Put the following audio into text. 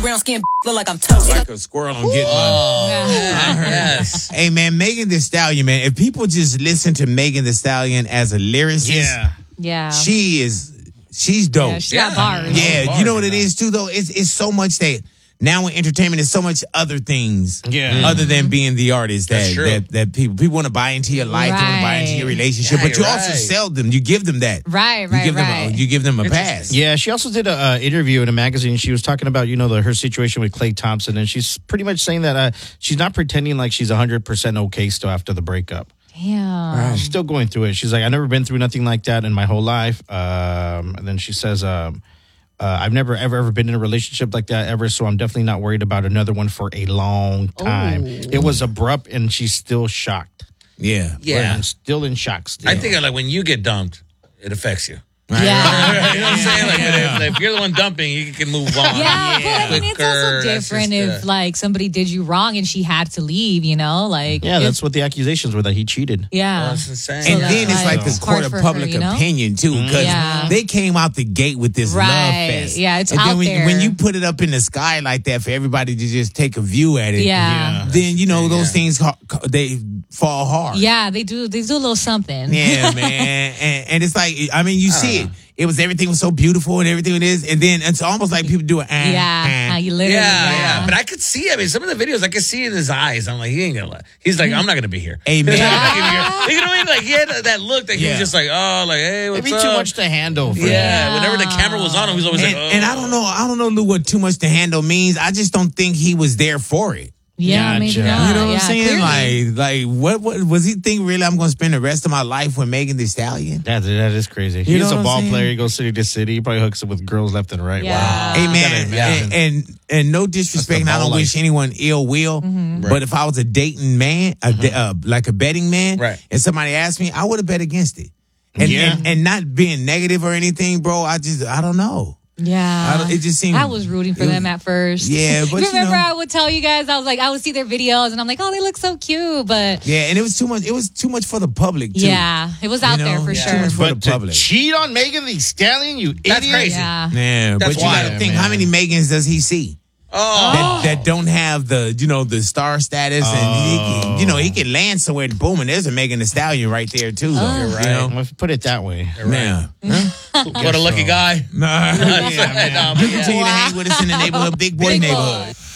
brown skin look like I'm toast. Like a squirrel on Get Money. Yes. Hey, man, Megan Thee Stallion, man. If people just listen to Megan Thee Stallion as a lyricist, Yeah. she's dope. Yeah, she got bars. Yeah, you know what it is too, though. It's so much that now in entertainment, there's so much other things, other than being the artist that people want to buy into your life, they want to buy into your relationship, but you also sell them. You give them that. Right. You give them a pass. Yeah, she also did an interview in a magazine. She was talking about, her situation with Klay Thompson, and she's pretty much saying that she's not pretending like she's 100% okay still after the breakup. Damn. She's still going through it. She's like, I've never been through nothing like that in my whole life. And then she says, I've never, ever been in a relationship like that ever, so I'm definitely not worried about another one for a long time. It was abrupt, and she's still shocked. Yeah. I'm still in shock still. I think like when you get dumped, it affects you. Yeah. You know what I'm saying? Like if you're the one dumping, you can move on. Yeah, but I mean, it's also different if like somebody did you wrong and she had to leave, Like that's what the accusations were, that he cheated. Yeah, that's insane. And then it's like the court of public opinion too, because they came out the gate with this love fest. Yeah, it's and out then there. when you put it up in the sky like that for everybody to just take a view at it, then those things they fall hard. Yeah, they do. They do a little something. Yeah, man, and it's like you see it. It was everything was so beautiful and everything it is, and then it's almost like people do it. You literally. Yeah. But I could see. I mean, some of the videos I could see in his eyes. I'm like, he ain't gonna let. He's like, I'm not gonna be here. Amen. You know what I mean? Like he had that look that he was just like, hey, what's Maybe up? too much to handle. Whenever the camera was on him, he was always like, oh. And I don't know, Lou, what too much to handle means. I just don't think he was there for it. Yeah, maybe not. You know what I'm saying? Clearly. Like, what was he think? Really, I'm going to spend the rest of my life with Megan Thee Stallion? That is crazy. He's a ball player. He goes city to city. He probably hooks up with girls left and right. Yeah. Wow. Hey, man, and no disrespect. And I don't wish anyone ill will. But if I was a dating man, like a betting man, and somebody asked me, I would have bet against it. And not being negative or anything, bro. I don't know. Yeah, it just seemed. I was rooting for them at first. Yeah, but remember, I would tell you guys, I would see their videos, and I'm like, oh, they look so cute, but and it was too much. It was too much for the public too. Yeah, it was out there for sure. Too much for the public. Cheat on Megan Thee Stallion, you That's idiot! crazy. Yeah, but you got to think, how many Megans does he see? That don't have the star status, and he can land somewhere. Boom, and there's a Megan Thee Stallion right there too. Though, You're right. Let's put it that way. Yeah. What a lucky guy. Nah, people continue to hang with us in the neighborhood, big boy neighborhood.